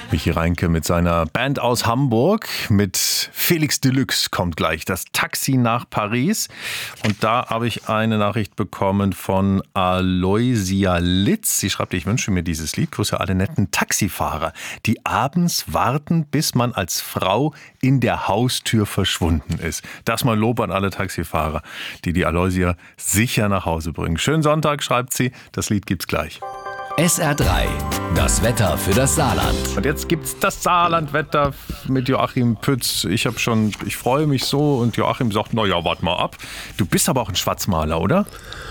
Michi Reinke mit seiner Band aus Hamburg. Mit Felix Deluxe kommt gleich das Taxi nach Paris. Und da habe ich eine Nachricht bekommen von Aloysia Litz. Sie schreibt, ich wünsche mir dieses Lied. Grüße alle netten Taxifahrer, die abends warten, bis man als Frau in der Haustür verschwunden ist. Das mal Lob an alle Taxifahrer, die Aloysia sicher nach Hause bringen. Schönen Sonntag, schreibt sie. Das Lied gibt's gleich. SR3, das Wetter für das Saarland. Und jetzt gibt's das Saarlandwetter mit Joachim Pütz. Ich freue mich so und Joachim sagt, na ja, warte mal ab. Du bist aber auch ein Schwarzmaler, oder?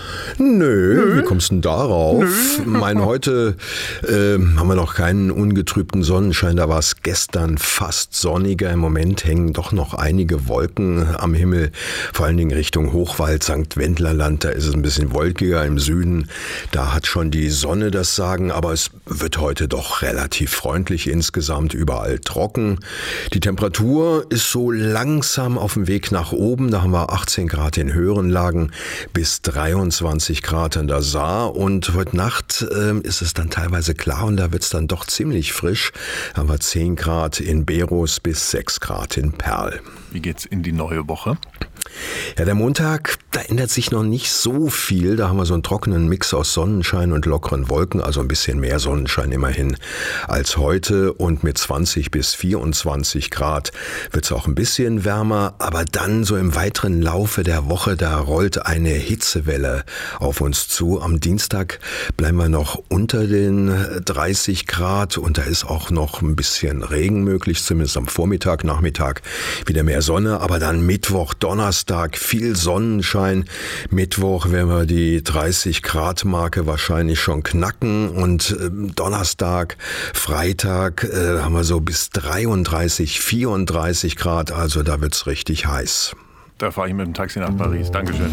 Nö, wie kommst du denn darauf? Heute haben wir noch keinen ungetrübten Sonnenschein, da war es gestern fast sonniger. Im Moment hängen doch noch einige Wolken am Himmel, vor allen Dingen Richtung Hochwald, St. Wendlerland, da ist es ein bisschen wolkiger. Im Süden, da hat schon die Sonne das Sagen, aber es wird heute doch relativ freundlich insgesamt, überall trocken. Die Temperatur ist so langsam auf dem Weg nach oben, da haben wir 18 Grad in höheren Lagen bis 23 Grad an der Saar und heute Nacht ist es dann teilweise klar und da wird es dann doch ziemlich frisch. Da haben wir 10 Grad in Berus bis 6 Grad in Perl. Wie geht's in die neue Woche? Ja, der Montag, da ändert sich noch nicht so viel. Da haben wir so einen trockenen Mix aus Sonnenschein und lockeren Wolken, also ein bisschen mehr Sonnenschein immerhin als heute. Und mit 20 bis 24 Grad wird es auch ein bisschen wärmer. Aber dann so im weiteren Laufe der Woche, da rollt eine Hitzewelle auf uns zu. Am Dienstag bleiben wir noch unter den 30 Grad und da ist auch noch ein bisschen Regen möglich, zumindest am Vormittag, Nachmittag wieder mehr Sonne. Aber dann Mittwoch, Donnerstag, viel Sonnenschein. Mittwoch werden wir die 30 Grad Marke wahrscheinlich schon knacken und Donnerstag, Freitag haben wir so bis 33, 34 Grad, also da wird's richtig heiß. Da fahre ich mit dem Taxi nach Paris. Dankeschön.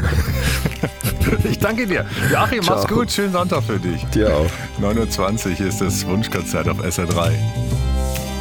Ich danke dir. Joachim, mach's gut. Schönen Sonntag für dich. Dir auch. 9:20 Uhr ist das Wunschkonzert auf SR3.